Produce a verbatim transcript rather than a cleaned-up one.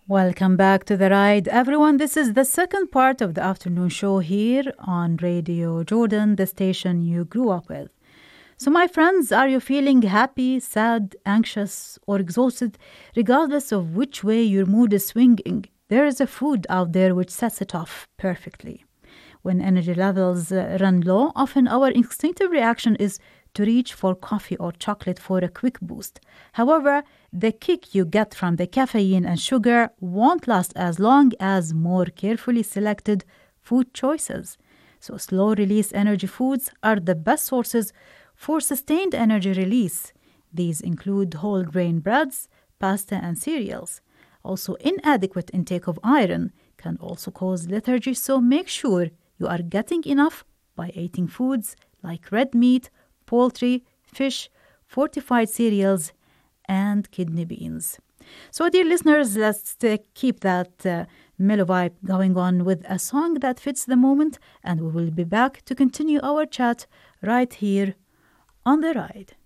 Welcome back to The Ride, everyone. This is the second part of the afternoon show here on Radio Jordan, the station you grew up with. So, my friends, are you feeling happy, sad, anxious, or exhausted? Regardless of which way your mood is swinging, there is a food out there which sets it off perfectly. When energy levels uh, run low, often our instinctive reaction is to reach for coffee or chocolate for a quick boost. However, the kick you get from the caffeine and sugar won't last as long as more carefully selected food choices. So slow-release energy foods are the best sources for sustained energy release. These include whole grain breads, pasta, and cereals. Also, inadequate intake of iron can also cause lethargy, so make sure you are getting enough by eating foods like red meat, poultry, fish, fortified cereals, and kidney beans. So, dear listeners, let's uh, keep that uh, mellow vibe going on with a song that fits the moment, and we will be back to continue our chat right here on The Ride.